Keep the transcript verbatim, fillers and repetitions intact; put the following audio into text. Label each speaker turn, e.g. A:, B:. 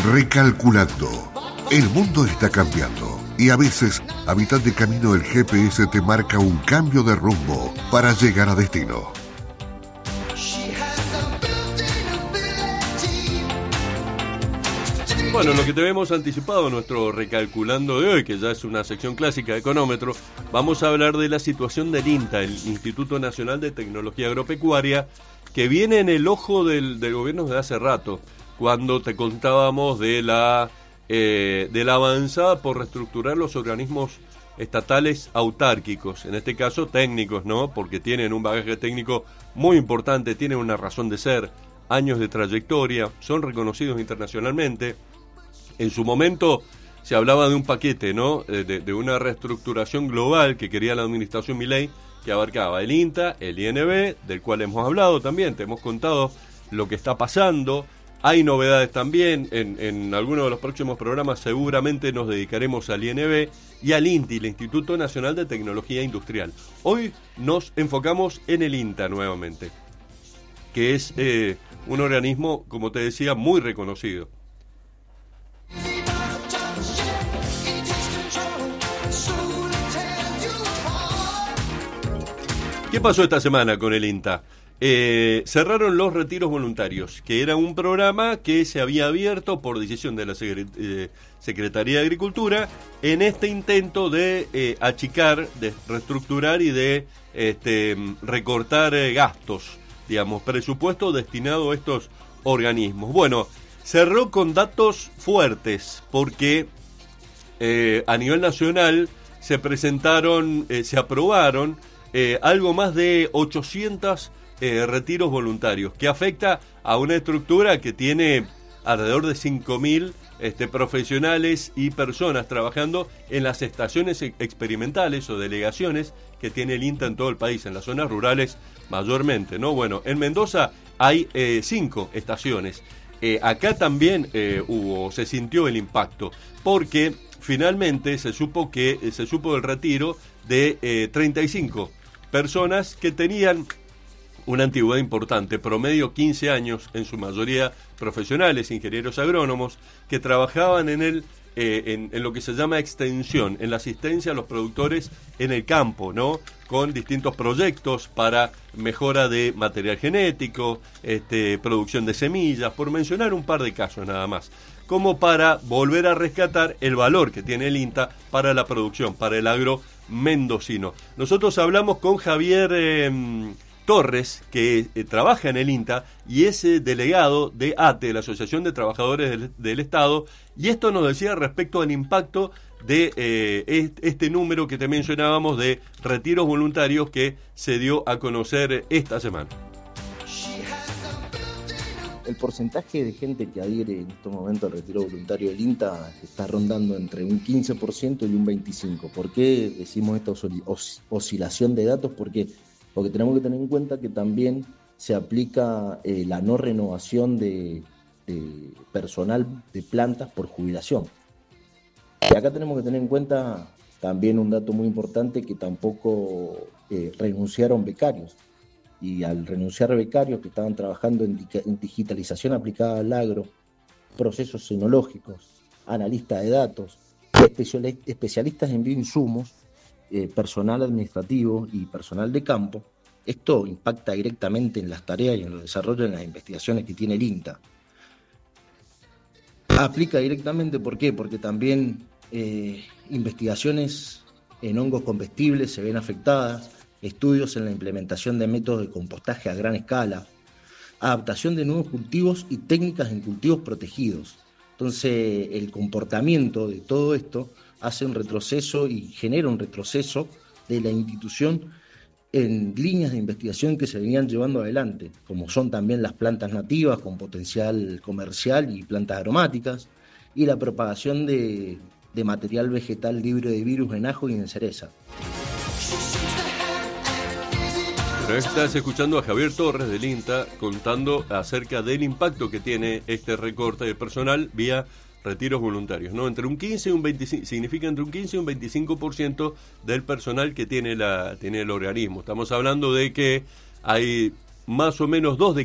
A: Recalculando. El mundo está cambiando y a veces, a mitad de camino, el G P S te marca un cambio de rumbo para llegar a destino.
B: Bueno, lo que te hemos anticipado en nuestro Recalculando de hoy, que ya es una sección clásica de Económetro, vamos a hablar de la situación del INTA, el Instituto Nacional de Tecnología Agropecuaria, que viene en el ojo del, del gobierno desde hace rato, cuando te contábamos de la, eh, de la avanzada por reestructurar los organismos estatales autárquicos, en este caso técnicos, ¿no? Porque tienen un bagaje técnico muy importante, tienen una razón de ser, años de trayectoria, son reconocidos internacionalmente. En su momento se hablaba de un paquete, ¿no? De, de una reestructuración global que quería la administración Milei, que abarcaba el INTA, el I N B, del cual hemos hablado también, te hemos contado lo que está pasando. Hay novedades también, en, en algunos de los próximos programas seguramente nos dedicaremos al I N B y al INTI, el Instituto Nacional de Tecnología Industrial. Hoy nos enfocamos en el INTA nuevamente, que es eh, un organismo, como te decía, muy reconocido. ¿Qué pasó esta semana con el INTA? Eh, cerraron los retiros voluntarios, que era un programa que se había abierto por decisión de la Secret- eh, Secretaría de Agricultura en este intento de eh, achicar, de reestructurar y de este, recortar eh, gastos, digamos, presupuesto destinado a estos organismos. Bueno, cerró con datos fuertes porque eh, a nivel nacional se presentaron, eh, se aprobaron eh, algo más de ochocientos eh, retiros voluntarios, que afecta a una estructura que tiene alrededor de cinco mil este, profesionales y personas trabajando en las estaciones experimentales o delegaciones que tiene el INTA en todo el país, en las zonas rurales mayormente, ¿no? Bueno, en Mendoza hay eh, cinco estaciones. Eh, acá también eh, hubo, se sintió el impacto, porque finalmente se supo que eh, se supo del retiro de eh, treinta y cinco personas que tenían una antigüedad importante, promedio quince años, en su mayoría profesionales, ingenieros agrónomos, que trabajaban en el eh, en, en lo que se llama extensión, en la asistencia a los productores en el campo, ¿no? Con distintos proyectos para mejora de material genético, este, producción de semillas, por mencionar un par de casos nada más, como para volver a rescatar el valor que tiene el INTA para la producción, para el agro mendocino. Nosotros hablamos con Javier eh, Torres, que eh, trabaja en el INTA y es eh, delegado de A T E, la Asociación de Trabajadores del, del Estado, y esto nos decía respecto al impacto de eh, este número que te mencionábamos de retiros voluntarios que se dio a conocer esta semana.
C: El porcentaje de gente que adhiere en estos momentos al retiro voluntario del INTA está rondando entre un quince por ciento y un veinticinco por ciento. ¿Por qué decimos esta os- oscilación de datos? Porque, porque tenemos que tener en cuenta que también se aplica eh, la no renovación de, de personal de plantas por jubilación. Y acá tenemos que tener en cuenta también un dato muy importante, que tampoco eh, renunciaron becarios. Y al renunciar becarios que estaban trabajando en, di- en digitalización aplicada al agro, procesos cenológicos, analistas de datos, especiali- especialistas en bioinsumos, eh, personal administrativo y personal de campo, esto impacta directamente en las tareas y en los desarrollos, en las investigaciones que tiene el INTA. Aplica directamente, ¿por qué? Porque también eh, investigaciones en hongos comestibles se ven afectadas, estudios en la implementación de métodos de compostaje a gran escala, adaptación de nuevos cultivos y técnicas en cultivos protegidos. Entonces, el comportamiento de todo esto hace un retroceso y genera un retroceso de la institución en líneas de investigación que se venían llevando adelante, como son también las plantas nativas con potencial comercial y plantas aromáticas, y la propagación de, de material vegetal libre de virus en ajo y en cereza.
B: Pero estás escuchando a Javier Torres del INTA contando acerca del impacto que tiene este recorte de personal vía retiros voluntarios, ¿no? Entre un quince y un veinticinco, significa entre un quince y un veinticinco por ciento del personal que tiene la tiene el organismo. Estamos hablando de que hay más o menos dos de